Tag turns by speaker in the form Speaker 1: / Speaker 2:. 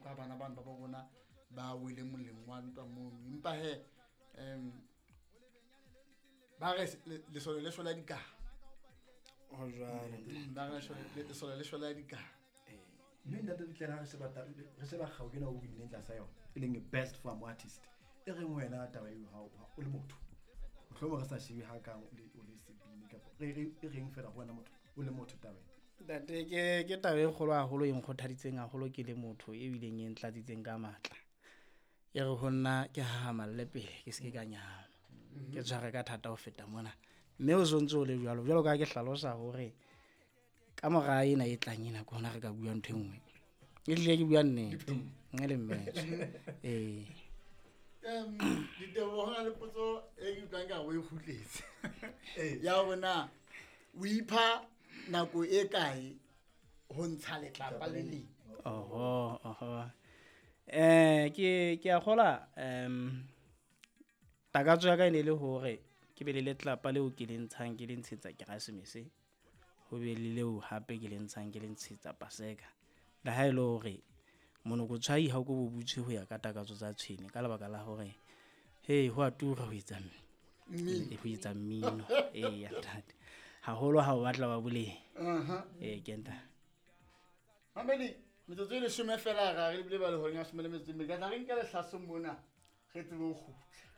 Speaker 1: ka bana ba bona ba wele moleng wa ntwa mo empa he ba re lesole le sola dika
Speaker 2: ho jwale
Speaker 1: ba re lesole le sola dika
Speaker 3: mme ntate ditlera re se ba gao ke na o bineng tla sa yona e leng best farm artist e reng wena taba eo ha o le motho mohlomong re sa shebe ha kang o le sebini ka e reng fela go wena motho o le motho taba
Speaker 2: date ke taba e kgolo haholo e nkgothaditseng haholo ke le motho e bileng e ntlatsitseng ka matla e re ho nna ke hahamalle pele ke se ke ka nyama ke tshware ka thata ho feta mona mme o sontse o le jwalo ka ke hlalosa hore ka mora ena e tlang ena ke hona re ka bua ntho engwe e tlile ke bua nnete nge le mmetso
Speaker 1: ditebo hona le potso e ke utlwang ka o e khutletse ya bona o ipha nako e kae ho ntsha letlapa le le
Speaker 2: ke a kgola takatso ya ka ene le hore ke be le letlapa leo ke le ntshang ke le ntshetsa Keresemese ho be le leo hape ke le ntshang ke le ntshetsa Paseka le ha ile hore monoko tshwai ha o go bobutse ho ya ka takatso tsa tshwene ka lebaka la hore ho a tura ho etsa mmino ya thata haholo ha o batla wa boleng kenta
Speaker 1: Mameli metsotso e 10 fela ga re bile ba le ho nya 10 ka tla re nke le hlaso mona re tsebe ho khutla